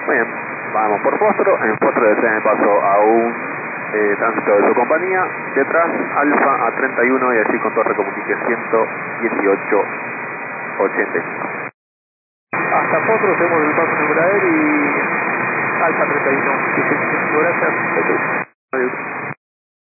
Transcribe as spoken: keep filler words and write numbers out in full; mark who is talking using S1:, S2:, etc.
S1: Muy bien, vamos por Fósforo. En Fósforo desea el paso a un eh, tránsito de su compañía. Detrás, Alfa a treinta y uno y así con Torre Comunique ciento dieciocho ochenta y cinco.
S2: Hasta Fósforo hacemos el paso numeral y Alfa treinta y uno. Gracias.
S1: Adiós.